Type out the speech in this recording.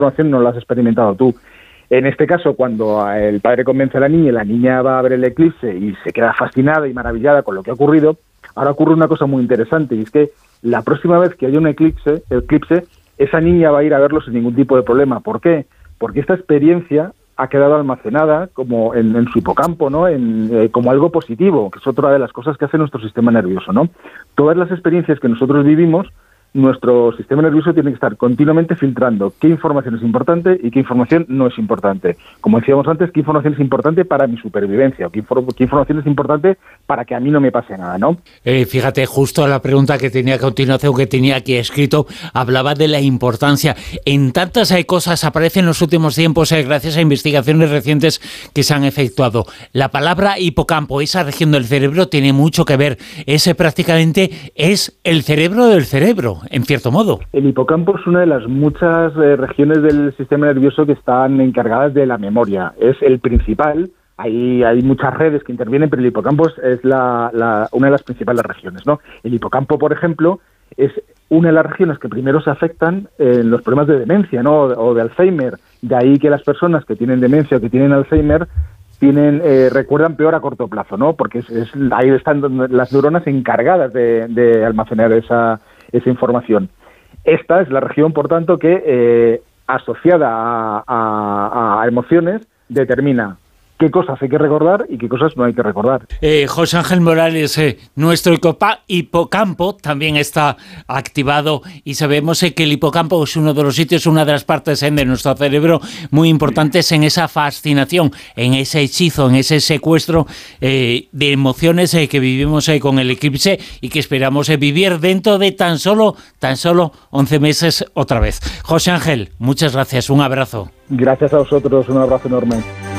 información no la has experimentado tú. En este caso, cuando el padre convence a la niña y la niña va a ver el eclipse y se queda fascinada y maravillada con lo que ha ocurrido, ahora ocurre una cosa muy interesante, y es que la próxima vez que haya un eclipse, esa niña va a ir a verlo sin ningún tipo de problema. ¿Por qué? Porque esta experiencia ha quedado almacenada como en su hipocampo, ¿no? Como algo positivo, que es otra de las cosas que hace nuestro sistema nervioso, ¿no? Todas las experiencias que nosotros vivimos, nuestro sistema nervioso tiene que estar continuamente filtrando qué información es importante y qué información no es importante. Como decíamos antes, qué información es importante para mi supervivencia, o qué información es importante para que a mí no me pase nada, ¿no? Fíjate, justo la pregunta que tenía a continuación, que tenía aquí escrito, hablaba de la importancia. En tantas cosas aparecen en los últimos tiempos, gracias a investigaciones recientes que se han efectuado. La palabra hipocampo, esa región del cerebro, tiene mucho que ver. Ese prácticamente es el cerebro del cerebro, en cierto modo. El hipocampo es una de las muchas regiones del sistema nervioso que están encargadas de la memoria. Es el principal. Hay muchas redes que intervienen, pero el hipocampo es una de las principales regiones, ¿no? El hipocampo, por ejemplo, es una de las regiones que primero se afectan en los problemas de demencia, ¿no? O de Alzheimer. De ahí que las personas que tienen demencia o que tienen Alzheimer recuerdan peor a corto plazo, ¿no? Porque ahí están las neuronas encargadas de almacenar esa información. Esta es la región, por tanto, que asociada a emociones determina qué cosas hay que recordar y qué cosas no hay que recordar. José Ángel Morales, nuestro hipocampo también está activado y sabemos que el hipocampo es uno de los sitios, una de las partes de nuestro cerebro muy importantes en esa fascinación, en ese hechizo, en ese secuestro de emociones que vivimos con el eclipse y que esperamos vivir dentro de tan solo 11 meses otra vez. José Ángel, muchas gracias, un abrazo. Gracias a vosotros, un abrazo enorme.